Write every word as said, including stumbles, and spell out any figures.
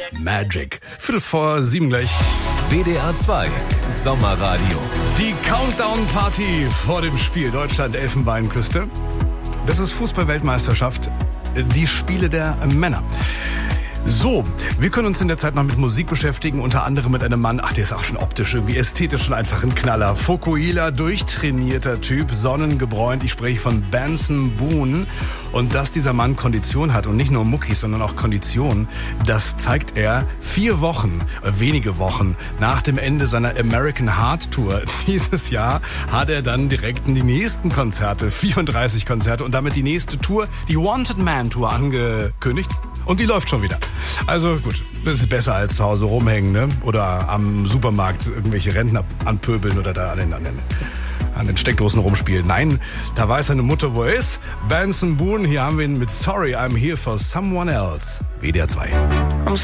Magic. Viertel vor sieben gleich. W D R zwei Sommerradio. Die Countdown-Party vor dem Spiel Deutschland-Elfenbeinküste. Das ist Fußball-Weltmeisterschaft. Die Spiele der Männer. So, wir können uns in der Zeit noch mit Musik beschäftigen, unter anderem mit einem Mann, ach, der ist auch schon optisch, irgendwie ästhetisch schon einfach ein Knaller. Fukuhila, durchtrainierter Typ, sonnengebräunt. Ich spreche von Benson Boone. Und dass dieser Mann Kondition hat und nicht nur Muckis, sondern auch Kondition, das zeigt er vier Wochen, äh, wenige Wochen nach dem Ende seiner American Heart Tour. Dieses Jahr hat er dann direkt die nächsten Konzerte, vierunddreißig Konzerte und damit die nächste Tour, die Wanted Man Tour angekündigt. Und die läuft schon wieder. Also gut, das ist besser als zu Hause rumhängen, ne? Oder am Supermarkt irgendwelche Rentner anpöbeln oder da an den, an den, an den Steckdosen rumspielen. Nein, da weiß seine Mutter, wo er ist. Benson Boone, hier haben wir ihn mit Sorry, I'm Here for Someone Else. W D R zwei.